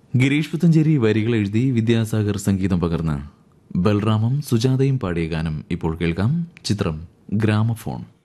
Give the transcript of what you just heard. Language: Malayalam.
ഗിരീഷ് പുത്തഞ്ചേരി വരികൾ എഴുതി വിദ്യാസാഗർ സംഗീതം പകർന്ന് ബൽറാമും സുജാതയും പാടിയ ഗാനം ഇപ്പോൾ കേൾക്കാം. ചിത്രം ഗ്രാമഫോൺ.